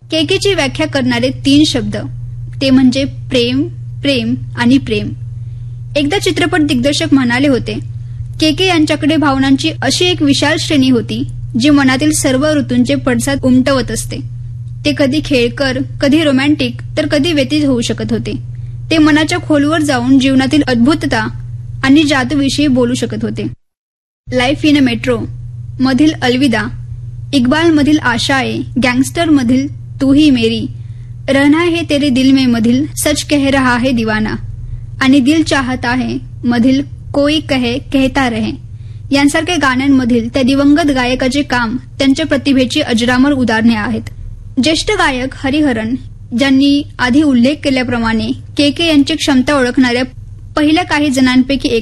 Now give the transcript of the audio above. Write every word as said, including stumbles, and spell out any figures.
केकेची व्याख्या करणारे तीन शब्द, ते म्हणजे प्रेम, प्रेम आणि प्रेम. एकदा चित्रपट दिग्दर्शक म्हणाले होते, केके यांच्याकडे भावनांची अशी एक विशाल श्रेणी होती जी मनातील सर्व ऋतूंचे पडसाद उमटवत असते. ते कधी खेळकर, कधी रोमॅन्टिक तर कधी व्यतीत होऊ शकत होते. ते मनाच्या खोलवर जाऊन जीवनातील अद्भुतता आणि जादूविषयी बोलू शकत होते. लाईफ इन अ मेट्रो मधील अलविदा, इक्बाल मधील आशाए, गँगस्टर मधील तू ही मेरी, रहना है तेरे दिल में मधील सच कह रहा है दीवाना आणि दिल चाहता है मधील कोई कहे कहता रहे यांसारख्या गाण्यांमधील त्या दिवंगत गायकाचे काम त्यांच्या प्रतिभेची अजरामर उदाहरणे आहेत. ज्येष्ठ गायक हरिहरन, ज्यांनी आधी उल्लेख केल्याप्रमाणे केके यांची क्षमता ओळखणाऱ्या पहिल्या काही जणांपैकी एक